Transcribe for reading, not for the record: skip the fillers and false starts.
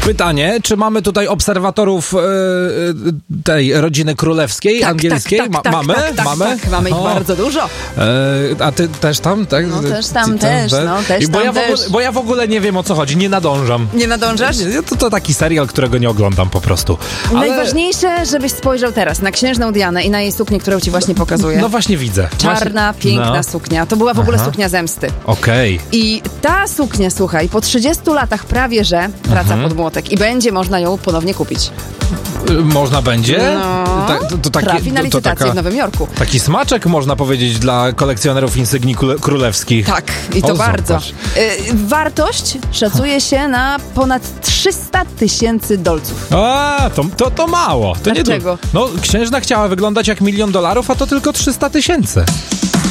Pytanie, czy mamy tutaj obserwatorów tej rodziny królewskiej, angielskiej? Mamy? Tak, mamy ich bardzo dużo. A ty też tam? Tak? No też tam, też Bo ja w ogóle nie wiem, o co chodzi, nie nadążam. Nie nadążasz? To taki serial, którego nie oglądam po prostu. Ale... Najważniejsze, żebyś spojrzał teraz na księżną Dianę i na jej suknię, którą ci właśnie pokazuję. No właśnie widzę. Czarna, piękna suknia. To była w ogóle suknia zemsty. Okej. I ta suknia, słuchaj, po 30 latach prawie, że wraca pod młotek i będzie można ją ponownie kupić. Można będzie? No, trafi na licytację w Nowym Jorku. Taki smaczek, można powiedzieć, dla kolekcjonerów insygnii królewskich. Tak, i to bardzo. Wartość szacuje się na ponad 300 000 dolców. A, to mało. To dlaczego? No, księżna chciała wyglądać jak $1 000 000, a to tylko 300 000.